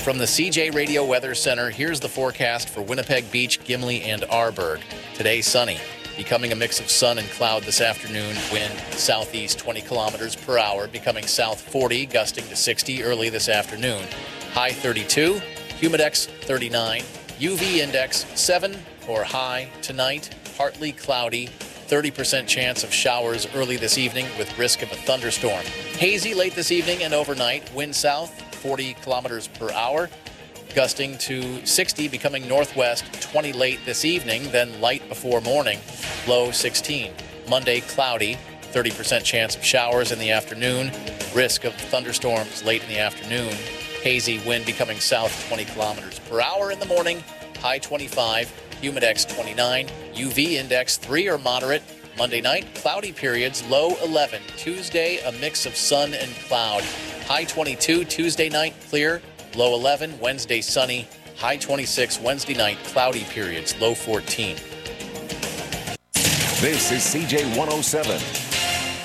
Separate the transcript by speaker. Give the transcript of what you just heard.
Speaker 1: From the CJ Radio Weather Center, here's the forecast for Winnipeg Beach, Gimli, and Arborg. Today, sunny. Becoming a mix of sun and cloud this afternoon. Wind southeast 20 kilometers per hour, becoming south 40, gusting to 60 early this afternoon. High 32, humidex 39, UV index 7 or high tonight. Partly cloudy, 30% chance of showers early this evening with risk of a thunderstorm. Hazy late this evening and overnight. Wind south 40 kilometers per hour, gusting to 60, becoming northwest 20 late this evening, then light before morning, low 16. Monday, cloudy, 30% chance of showers in the afternoon, risk of thunderstorms late in the afternoon. Hazy wind becoming south 20 kilometers per hour in the morning, high 25, humidex 29, UV index 3 or moderate. Monday night, cloudy periods, low 11. Tuesday, a mix of sun and cloud. High 22, Tuesday night, clear, low 11. Wednesday, sunny, high 26. Wednesday night, cloudy periods, low 14.
Speaker 2: This is CJ 107.